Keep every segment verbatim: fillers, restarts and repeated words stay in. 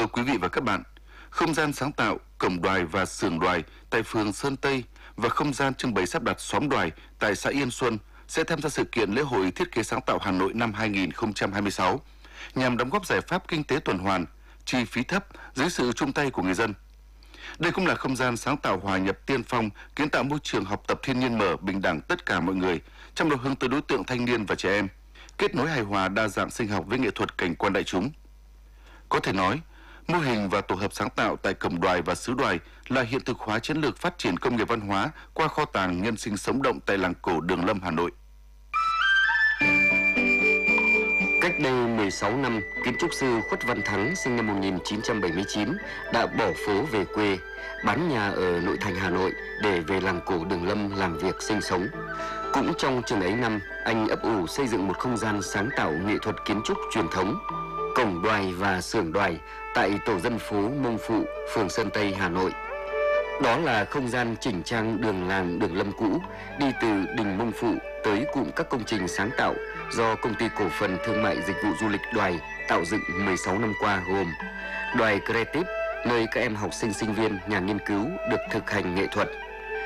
Thưa quý vị và các bạn, không gian sáng tạo, cổng đoài và xưởng đoài tại phường Sơn Tây và không gian trưng bày sắp đặt xóm đoài tại xã Yên Xuân sẽ tham gia sự kiện lễ hội thiết kế sáng tạo Hà Nội năm hai nghìn không trăm hai mươi sáu nhằm đóng góp giải pháp kinh tế tuần hoàn, chi phí thấp dưới sự chung tay của người dân. Đây cũng là không gian sáng tạo hòa nhập tiên phong, kiến tạo môi trường học tập thiên nhiên mở, bình đẳng tất cả mọi người, trong đó hướng tới đối tượng thanh niên và trẻ em, kết nối hài hòa đa dạng sinh học với nghệ thuật cảnh quan đại chúng. Có thể nói, mô hình và tổ hợp sáng tạo tại cổng đoài và xứ đoài là hiện thực hóa chiến lược phát triển công nghiệp văn hóa qua kho tàng nhân sinh sống động tại làng cổ Đường Lâm, Hà Nội. Cách đây mười sáu năm, kiến trúc sư Khuất Văn Thắng sinh năm một nghìn chín trăm bảy mươi chín đã bỏ phố về quê, bán nhà ở nội thành Hà Nội để về làng cổ Đường Lâm làm việc sinh sống. Cũng trong chừng ấy năm, anh ấp ủ xây dựng một không gian sáng tạo nghệ thuật kiến trúc truyền thống, cổng đoài và xưởng đoài tại tổ dân phố Mông Phụ, phường Sơn Tây, Hà Nội. Đó là không gian chỉnh trang đường làng Đường Lâm cũ, đi từ đình Mông Phụ tới cụm các công trình sáng tạo do Công ty Cổ phần Thương mại Dịch vụ Du lịch Đoài tạo dựng mười sáu năm qua, gồm Đoài Creative, nơi các em học sinh sinh viên, nhà nghiên cứu được thực hành nghệ thuật;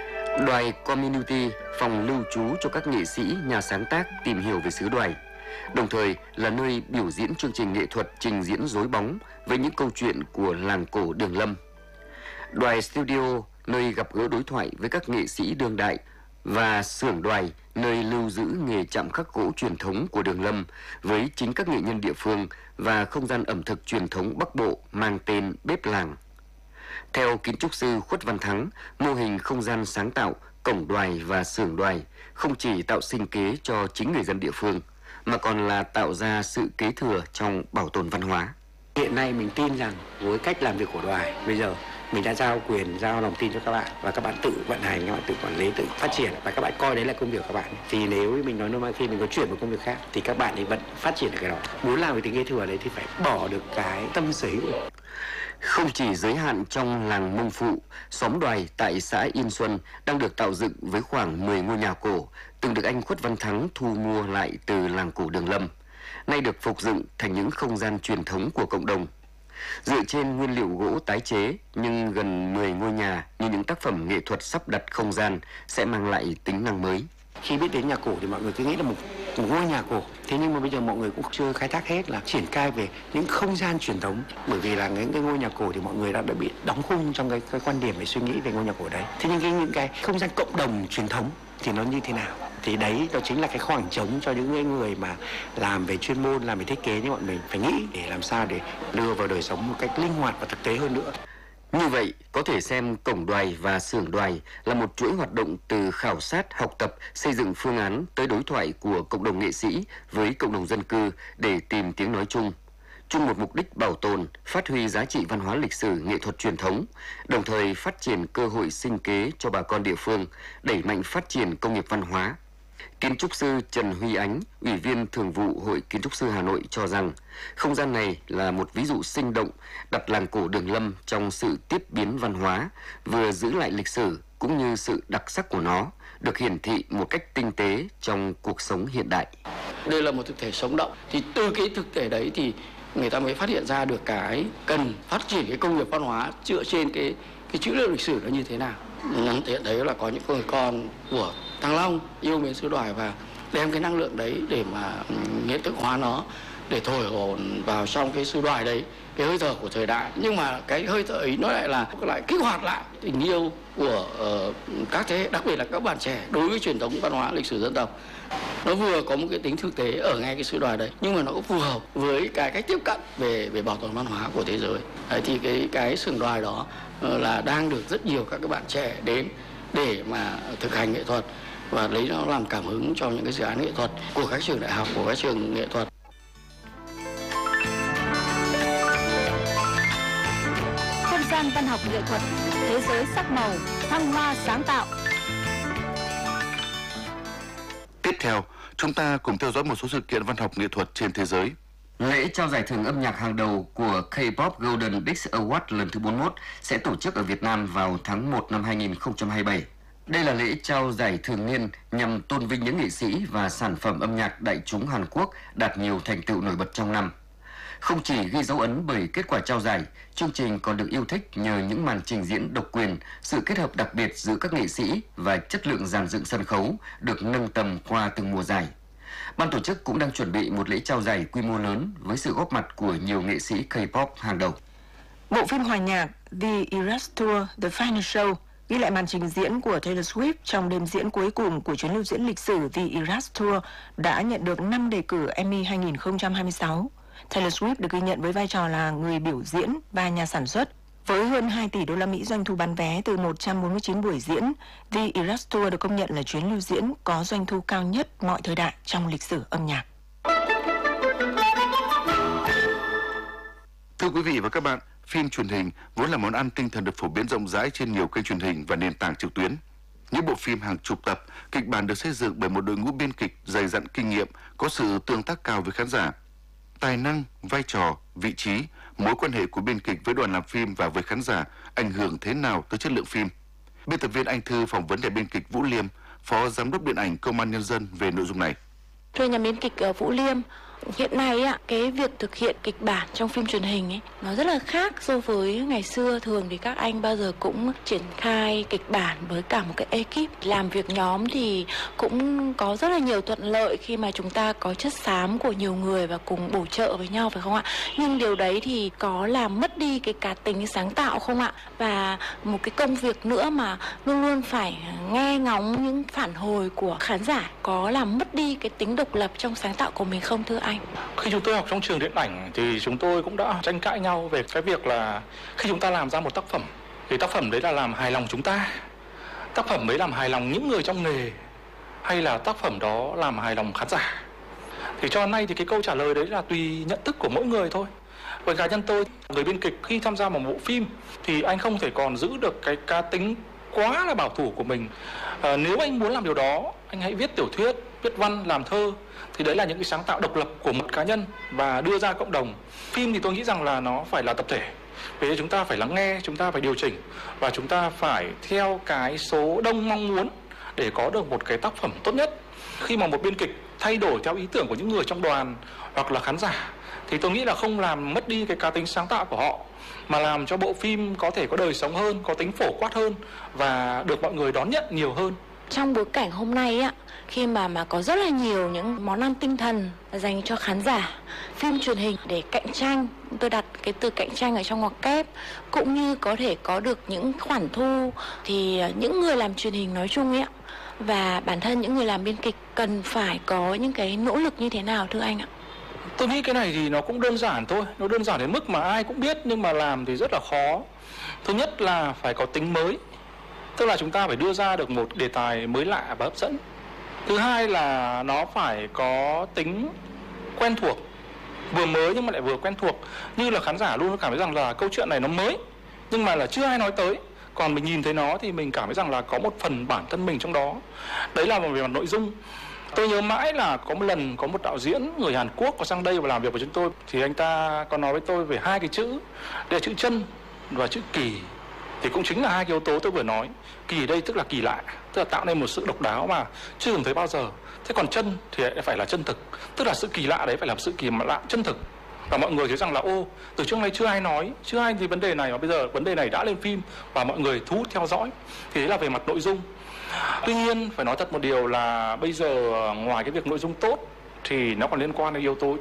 Đoài Community, phòng lưu trú cho các nghệ sĩ, nhà sáng tác tìm hiểu về xứ đoài, đồng thời là nơi biểu diễn chương trình nghệ thuật trình diễn rối bóng với những câu chuyện của làng cổ Đường Lâm; Đoài Studio, nơi gặp gỡ đối thoại với các nghệ sĩ đương đại; và xưởng đoài, nơi lưu giữ nghề chạm khắc gỗ truyền thống của Đường Lâm với chính các nghệ nhân địa phương và không gian ẩm thực truyền thống Bắc Bộ mang tên bếp làng. Theo kiến trúc sư Khuất Văn Thắng, mô hình không gian sáng tạo, cổng đoài và xưởng đoài không chỉ tạo sinh kế cho chính người dân địa phương, mà còn là tạo ra sự kế thừa trong bảo tồn văn hóa. Hiện nay mình tin rằng với cách làm việc của đoài, bây giờ mình đã giao quyền, giao lòng tin cho các bạn và các bạn tự vận hành, các bạn tự quản lý, tự phát triển và các bạn coi đấy là công việc của các bạn. Thì nếu mình nói normal khi mình có chuyển một công việc khác thì các bạn ấy vẫn phát triển được cái đó. Muốn làm về tính kế thừa đấy thì phải bỏ được cái tâm sở hữu. Không chỉ giới hạn trong làng Mông Phụ, xóm đoài tại xã Yên Xuân đang được tạo dựng với khoảng mười ngôi nhà cổ, từng được anh Khuất Văn Thắng thu mua lại từ làng cổ Đường Lâm, nay được phục dựng thành những không gian truyền thống của cộng đồng. Dựa trên nguyên liệu gỗ tái chế, nhưng gần mười ngôi nhà như những tác phẩm nghệ thuật sắp đặt không gian sẽ mang lại tính năng mới. Khi biết đến nhà cổ thì mọi người cứ nghĩ là một, một ngôi nhà cổ. Thế nhưng mà bây giờ mọi người cũng chưa khai thác hết là triển khai về những không gian truyền thống. Bởi vì là những cái ngôi nhà cổ thì mọi người đã, đã bị đóng khung trong cái, cái quan điểm về suy nghĩ về ngôi nhà cổ đấy. Thế nhưng cái, những cái không gian cộng đồng truyền thống thì nó như thế nào? Thì đấy đó chính là cái khoảng trống cho những người mà làm về chuyên môn, làm về thiết kế như bọn mình phải nghĩ để làm sao để đưa vào đời sống một cách linh hoạt và thực tế hơn nữa. Như vậy, có thể xem cổng đoài và xưởng đoài là một chuỗi hoạt động từ khảo sát, học tập, xây dựng phương án tới đối thoại của cộng đồng nghệ sĩ với cộng đồng dân cư để tìm tiếng nói chung, chung một mục đích bảo tồn, phát huy giá trị văn hóa lịch sử, nghệ thuật truyền thống, đồng thời phát triển cơ hội sinh kế cho bà con địa phương, đẩy mạnh phát triển công nghiệp văn hóa. Kiến trúc sư Trần Huy Ánh, Ủy viên Thường vụ Hội Kiến trúc sư Hà Nội cho rằng không gian này là một ví dụ sinh động đặt làng cổ Đường Lâm trong sự tiếp biến văn hóa, vừa giữ lại lịch sử cũng như sự đặc sắc của nó được hiển thị một cách tinh tế trong cuộc sống hiện đại. Đây là một thực thể sống động, thì từ cái thực thể đấy thì người ta mới phát hiện ra được cái cần phát triển cái công nghiệp văn hóa dựa trên cái cái chữ liệu lịch sử nó như thế nào. Hiện đấy là có những người con của Thăng Long yêu mến xứ đoài và đem cái năng lượng đấy để mà hiện thực hóa nó, để thổi hồn vào trong cái xứ đoài đấy, cái hơi thở của thời đại. Nhưng mà cái hơi thở ấy nó lại là lại kích hoạt lại tình yêu của uh, các thế hệ, đặc biệt là các bạn trẻ đối với truyền thống văn hóa lịch sử dân tộc. Nó vừa có một cái tính thực tế ở ngay cái xứ đoài đấy, nhưng mà nó cũng phù hợp với cái cách tiếp cận về về bảo tồn văn hóa của thế giới. Đấy, thì cái cái xưởng đoài đó uh, là đang được rất nhiều các cái bạn trẻ đến để mà thực hành nghệ thuật và lấy nó làm cảm hứng cho những cái dự án nghệ thuật của các trường đại học, của các trường nghệ thuật. Không gian văn học nghệ thuật, thế giới sắc màu, thăng hoa sáng tạo. Tiếp theo, chúng ta cùng theo dõi một số sự kiện văn học nghệ thuật trên thế giới. Lễ trao giải thưởng âm nhạc hàng đầu của K-pop Golden Disc Award lần thứ bốn mươi mốt sẽ tổ chức ở Việt Nam vào tháng một năm hai nghìn không trăm hai mươi bảy. Đây là lễ trao giải thường niên nhằm tôn vinh những nghệ sĩ và sản phẩm âm nhạc đại chúng Hàn Quốc đạt nhiều thành tựu nổi bật trong năm. Không chỉ ghi dấu ấn bởi kết quả trao giải, chương trình còn được yêu thích nhờ những màn trình diễn độc quyền, sự kết hợp đặc biệt giữa các nghệ sĩ và chất lượng dàn dựng sân khấu được nâng tầm qua từng mùa giải. Ban tổ chức cũng đang chuẩn bị một lễ trao giải quy mô lớn với sự góp mặt của nhiều nghệ sĩ K-pop hàng đầu. Bộ phim hòa nhạc The Eras Tour The Final Show ghi lại màn trình diễn của Taylor Swift trong đêm diễn cuối cùng của chuyến lưu diễn lịch sử The Eras Tour đã nhận được năm đề cử Emmy hai không hai sáu. Taylor Swift được ghi nhận với vai trò là người biểu diễn và nhà sản xuất. Với hơn hai tỷ đô la Mỹ doanh thu bán vé từ một trăm bốn mươi chín buổi diễn, The Eras Tour được công nhận là chuyến lưu diễn có doanh thu cao nhất mọi thời đại trong lịch sử âm nhạc. Thưa quý vị và các bạn, phim truyền hình vốn là món ăn tinh thần được phổ biến rộng rãi trên nhiều kênh truyền hình và nền tảng trực tuyến. Những bộ phim hàng chục tập, kịch bản được xây dựng bởi một đội ngũ biên kịch dày dặn kinh nghiệm, có sự tương tác cao với khán giả. Tài năng, vai trò, vị trí, mối quan hệ của biên kịch với đoàn làm phim và với khán giả ảnh hưởng thế nào tới chất lượng phim? Biên tập viên Anh Thư phỏng vấn nhà biên kịch Vũ Liêm, Phó Giám đốc Điện ảnh Công an Nhân dân về nội dung này. Thưa nhà biên kịch Vũ Liêm, hiện nay á, cái việc thực hiện kịch bản trong phim truyền hình ấy, nó rất là khác so với ngày xưa. Thường thì các anh bao giờ cũng triển khai kịch bản với cả một cái ekip. Làm việc nhóm thì cũng có rất là nhiều thuận lợi khi mà chúng ta có chất xám của nhiều người và cùng bổ trợ với nhau, phải không ạ? Nhưng điều đấy thì có làm mất đi cái cá tính sáng tạo không ạ? Và một cái công việc nữa mà luôn luôn phải nghe ngóng những phản hồi của khán giả, có làm mất đi cái tính độc lập trong sáng tạo của mình không thưa anh? Khi chúng tôi học trong trường điện ảnh thì chúng tôi cũng đã tranh cãi nhau về cái việc là khi chúng ta làm ra một tác phẩm thì tác phẩm đấy là làm hài lòng chúng ta, tác phẩm đấy làm hài lòng những người trong nghề, hay là tác phẩm đó làm hài lòng khán giả. Thì cho nay thì cái câu trả lời đấy là tùy nhận thức của mỗi người thôi. Với cá nhân tôi, người biên kịch khi tham gia một bộ phim thì anh không thể còn giữ được cái cá tính quá là bảo thủ của mình. À, nếu anh muốn làm điều đó, anh hãy viết tiểu thuyết, viết văn, làm thơ. Thì đấy là những cái sáng tạo độc lập của một cá nhân và đưa ra cộng đồng. Phim thì tôi nghĩ rằng là nó phải là tập thể. Vì thế chúng ta phải lắng nghe, chúng ta phải điều chỉnh và chúng ta phải theo cái số đông mong muốn để có được một cái tác phẩm tốt nhất. Khi mà một biên kịch thay đổi theo ý tưởng của những người trong đoàn hoặc là khán giả thì tôi nghĩ là không làm mất đi cái cá tính sáng tạo của họ, mà làm cho bộ phim có thể có đời sống hơn, có tính phổ quát hơn và được mọi người đón nhận nhiều hơn. Trong bối cảnh hôm nay á, khi mà mà có rất là nhiều những món ăn tinh thần dành cho khán giả, phim truyền hình để cạnh tranh, tôi đặt cái từ cạnh tranh ở trong ngoặc kép, cũng như có thể có được những khoản thu, thì những người làm truyền hình nói chung ấy ạ, và bản thân những người làm biên kịch cần phải có những cái nỗ lực như thế nào thưa anh ạ? Tôi nghĩ cái này thì nó cũng đơn giản thôi, nó đơn giản đến mức mà ai cũng biết nhưng mà làm thì rất là khó. Thứ nhất là phải có tính mới, tức là chúng ta phải đưa ra được một đề tài mới lạ và hấp dẫn. Thứ hai là nó phải có tính quen thuộc, vừa mới nhưng mà lại vừa quen thuộc, như là khán giả luôn cảm thấy rằng là câu chuyện này nó mới nhưng mà là chưa ai nói tới, còn mình nhìn thấy nó thì mình cảm thấy rằng là có một phần bản thân mình trong đó. Đấy là về mặt nội dung. Tôi nhớ mãi là có một lần có một đạo diễn người Hàn Quốc có sang đây và làm việc với chúng tôi, thì anh ta có nói với tôi về hai cái chữ, đây là chữ chân và chữ kỳ. Thì cũng chính là hai cái yếu tố tôi vừa nói. Kỳ đây tức là kỳ lạ, tức là tạo nên một sự độc đáo mà chưa từng thấy bao giờ. Thế còn chân thì phải là chân thực, tức là sự kỳ lạ đấy phải là sự kỳ lạ chân thực. Và mọi người thấy rằng là ô, từ trước nay chưa ai nói, chưa ai thì vấn đề này, mà bây giờ vấn đề này đã lên phim và mọi người thu hút theo dõi. Thì đấy là về mặt nội dung. Tuy nhiên phải nói thật một điều là bây giờ ngoài cái việc nội dung tốt thì nó còn liên quan đến yếu tố